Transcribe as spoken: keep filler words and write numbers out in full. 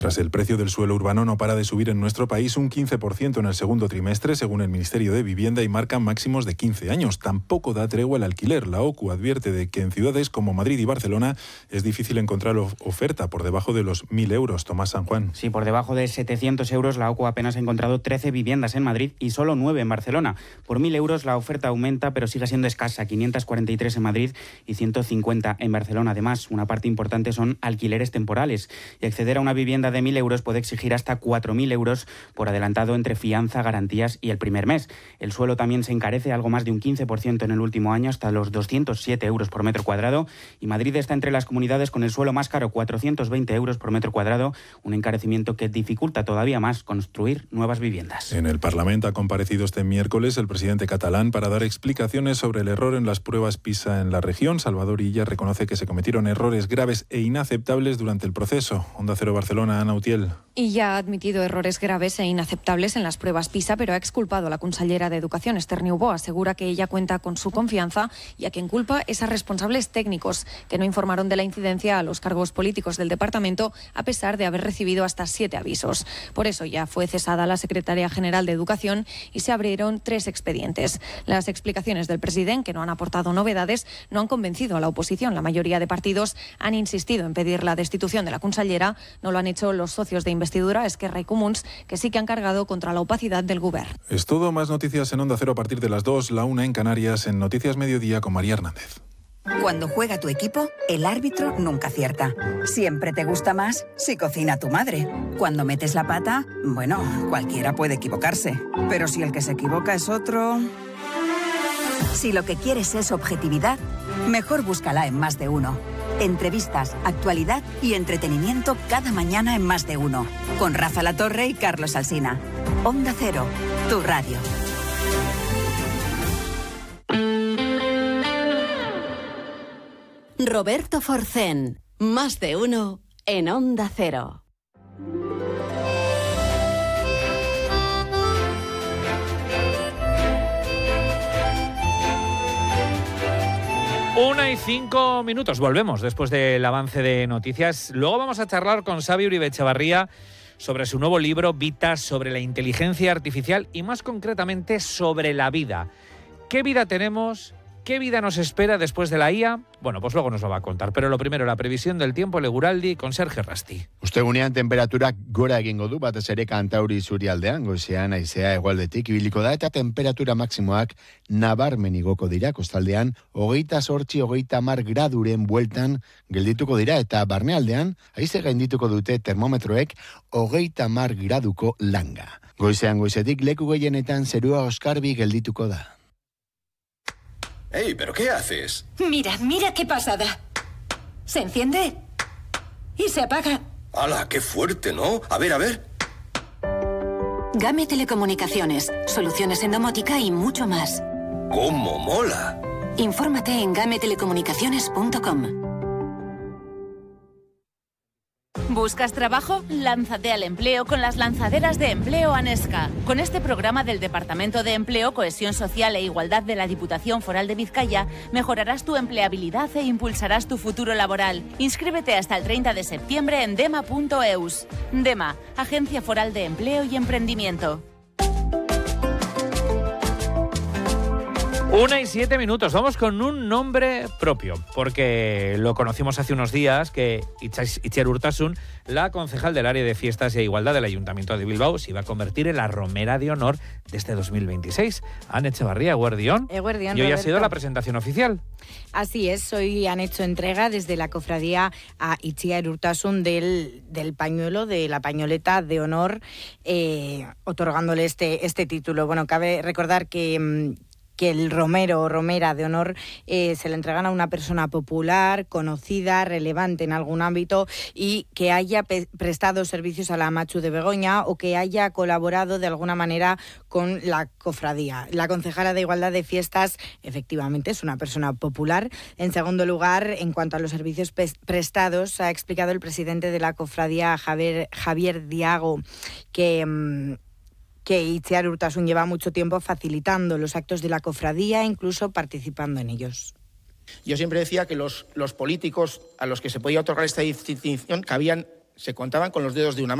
Tras el precio del suelo urbano no para de subir en nuestro país un quince por ciento en el segundo trimestre, según el Ministerio de Vivienda, y marca máximos de quince años. Tampoco da tregua el alquiler. La O C U advierte de que en ciudades como Madrid y Barcelona es difícil encontrar oferta por debajo de los mil euros. Tomás San Juan. Sí, por debajo de setecientos euros la O C U apenas ha encontrado trece viviendas en Madrid y solo nueve en Barcelona. Por mil euros la oferta aumenta, pero sigue siendo escasa. quinientos cuarenta y tres en Madrid y ciento cincuenta en Barcelona. Además, una parte importante son alquileres temporales. Y acceder a una vivienda de mil euros puede exigir hasta cuatro mil euros por adelantado entre fianza, garantías y el primer mes. El suelo también se encarece algo más de un quince por ciento en el último año, hasta los doscientos siete euros por metro cuadrado. Y Madrid está entre las comunidades con el suelo más caro, cuatrocientos veinte euros por metro cuadrado, un encarecimiento que dificulta todavía más construir nuevas viviendas. En el Parlamento ha comparecido este miércoles el presidente catalán para dar explicaciones sobre el error en las pruebas PISA en la región. Salvador Illa reconoce que se cometieron errores graves e inaceptables durante el proceso. Onda Cero Barcelona, Ana Utiel. Y ya ha admitido errores graves e inaceptables en las pruebas PISA, pero ha exculpado a la consellera de Educación, Esther Niubó. Asegura que ella cuenta con su confianza y a quien culpa es a responsables técnicos que no informaron de la incidencia a los cargos políticos del departamento, a pesar de haber recibido hasta siete avisos. Por eso ya fue cesada la secretaria general de Educación y se abrieron tres expedientes. Las explicaciones del presidente, que no han aportado novedades, no han convencido a la oposición. La mayoría de partidos han insistido en pedir la destitución de la consellera. No lo han hecho los socios de investidura, Esquerra y Comuns, que sí que han cargado contra la opacidad del Govern. Es todo. Más noticias en Onda Cero a partir de las dos, la una en Canarias, en Noticias Mediodía con María Hernández. Cuando juega tu equipo, el árbitro nunca acierta. Siempre te gusta más si cocina tu madre. Cuando metes la pata, bueno, cualquiera puede equivocarse. Pero si el que se equivoca es otro... Si lo que quieres es objetividad, mejor búscala en Más de Uno. Entrevistas, actualidad y entretenimiento cada mañana en Más de Uno. Con Rafa Latorre y Carlos Alsina. Onda Cero, tu radio. Roberto Forcén, Más de Uno en Onda Cero. Una y cinco minutos. Volvemos después del avance de noticias. Luego vamos a charlar con Xabi Uribe Echevarría sobre su nuevo libro Vita, sobre la inteligencia artificial y más concretamente sobre la vida. ¿Qué vida tenemos? ¿Qué vida nos espera después de la I A? Bueno, pues luego nos lo va a contar. Pero lo primero, la previsión del tiempo, Leguraldi, con Sergio Rasti. Ostegunean temperaturak gora egingo du, batez ere Kantauri isurialdean, goizean haizea hegoaldetik ibiliko da, eta temperatura maksimoak nabarmen igoko dira, kostaldean, hogeita zortzi, hogeita hamar graduren bueltan geldituko dira, eta barnealdean, haize gaindituko dute termometroek hogeita hamar graduko langa. Goizean goizetik leku gehienetan zerua oskarbi geldituko da. ¡Ey, pero qué haces! Mira, mira qué pasada. Se enciende y se apaga. ¡Hala, qué fuerte!, ¿no? A ver, a ver. Game Telecomunicaciones, soluciones en domótica y mucho más. ¡Cómo mola! Infórmate en game telecomunicaciones punto com. ¿Buscas trabajo? Lánzate al empleo con las lanzaderas de empleo ANESCA. Con este programa del Departamento de Empleo, Cohesión Social e Igualdad de la Diputación Foral de Vizcaya, mejorarás tu empleabilidad e impulsarás tu futuro laboral. Inscríbete hasta el treinta de septiembre en dema punto eus. DEMA, Agencia Foral de Empleo y Emprendimiento. Una y siete minutos. Vamos con un nombre propio, porque lo conocimos hace unos días, que Itziar Urtasun, la concejal del área de fiestas e igualdad del Ayuntamiento de Bilbao, se iba a convertir en la Romera de Honor de este dos mil veintiséis. Ana Echevarría, Eguerdión. Eguerdión, y hoy Roberto. Ha sido la presentación oficial. Así es, hoy han hecho entrega desde la cofradía a Itziar Urtasun del, del pañuelo, de la pañoleta de honor, eh, otorgándole este, este título. Bueno, cabe recordar que... que el romero o romera de honor eh, se le entregan a una persona popular, conocida, relevante en algún ámbito y que haya pe- prestado servicios a la Machu de Begoña o que haya colaborado de alguna manera con la cofradía. La concejala de Igualdad de Fiestas efectivamente es una persona popular. En segundo lugar, en cuanto a los servicios pe- prestados, ha explicado el presidente de la cofradía, Javier, Javier Diago, que... Mmm, que Itziar Urtasun lleva mucho tiempo facilitando los actos de la cofradía, incluso participando en ellos. Yo siempre decía que los, los políticos a los que se podía otorgar esta distinción cabían se contaban con los dedos de una mano.